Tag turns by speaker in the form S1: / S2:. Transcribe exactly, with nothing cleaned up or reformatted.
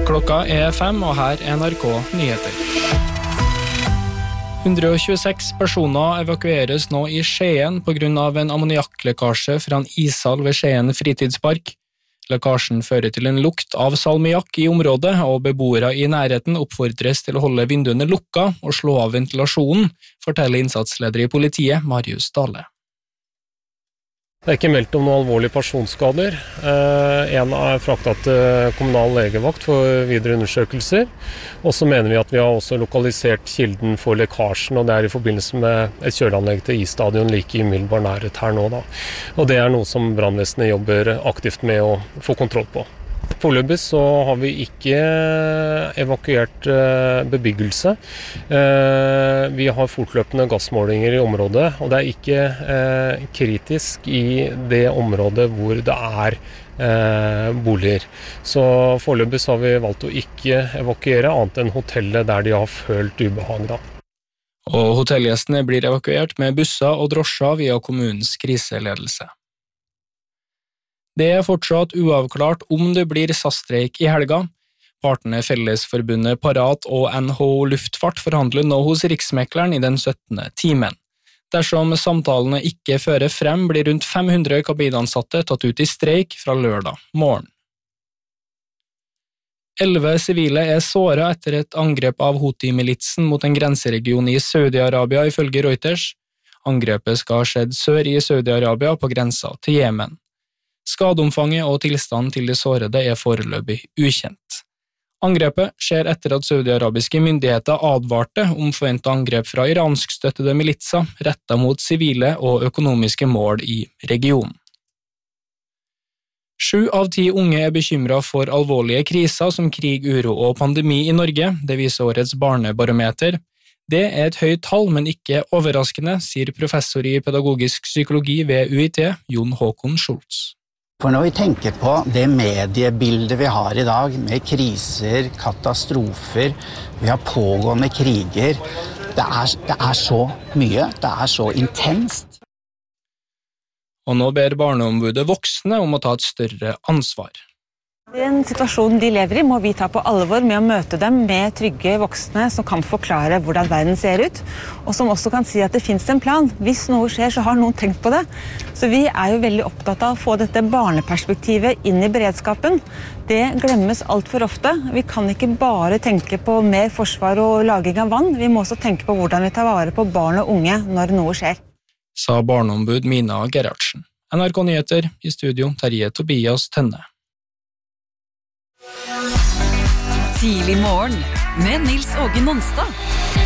S1: Klokka er fem, og her er N R K Nyheter. hundre og tjueseks personer evakueres nå i Skien på grunn av en ammoniakklekkasje fra en ishall ved Skien fritidspark. Lekkasjen fører til en lukt av salmiakk i området, og beboere i nærheten oppfordres til å holde vinduene lukka og slå av ventilasjonen, forteller innsatsleder i politiet, Marius Dale.
S2: Det er ikke meldt om noen alvorlige personskader. Eh, en er fraktet til kommunal legevakt for videre undersøkelser. Og så mener vi at vi har også lokalisert kilden for lekkasjen, og det er i forbindelse med et kjøleanlegg til isstadion like i umiddelbar nærhet her nå. Da. Og det er noe som brannvesenet jobber aktivt med å få kontroll på. Foreløpig så har vi ikke evakuert bebyggelse. Vi har fortløpende gassmålinger i området, og det er ikke kritisk i det området hvor det er boliger. Så foreløpig så har vi valgt å ikke evakuere annet enn hotellet der de har følt ubehag. Da.
S1: Og hotellgjestene blir evakuert med busser og drosjer via kommunens kriseledelse. Det er fortsatt uavklart om det blir S A S-streik i helga. Partene Fellesforbundet Parat og N H O Luftfart forhandler nå hos Riksmekleren i den syttende timen. Dersom samtalene ikke fører frem, blir rundt fem hundre kabinansatte tatt ut i streik fra lørdag morgen. Elleve sivile er såret etter et angrep av Houthi-militsen mot en grenseregion i Saudi-Arabia, ifølge Reuters. Angrepet skal ha skjedd sør i Saudi-Arabia på grensa til Jemen. Skadeomfanget og tilstanden til de sårede er foreløpig ukjent. Angrepet skjer etter at saudi-arabiske myndigheter advarte om forventet angrep fra iranskstøttede militser rettet mot sivile og økonomiske mål i regionen. Sju av ti unge er bekymret for alvorlige kriser som krig, uro og pandemi i Norge, det viser årets barnebarometer. Det er et høyt tall, men ikke overraskende, sier professor i pedagogisk psykologi ved U I T, Jon Håkon Schultz.
S3: For når vi tenker på det mediebildet vi har i dag, med kriser, katastrofer, vi har pågående kriger, det er, det er så mye, det er så intenst.
S1: Og nå ber barneombudet voksne om å ta et større ansvar.
S4: Den situasjonen de lever i må vi ta på alvor med å møte dem med trygge voksne som kan forklare hvordan verden ser ut, og som også kan si at det finnes en plan. Hvis noe skjer, så har noen tenkt på det. Så vi er jo veldig opptatt av å få dette barneperspektivet inn i beredskapen. Det glemmes alt for ofte. Vi kan ikke bare tenke på mer forsvar og laging av vann, vi må også tenke på hvordan vi tar vare på barn og unge når noe skjer.
S1: Sa barneombud Mina Gerhardsen. N R K Nyheter i studio, Terje Tobias Tønne.
S5: Tidlig morgen med Nils Åge Nonstad.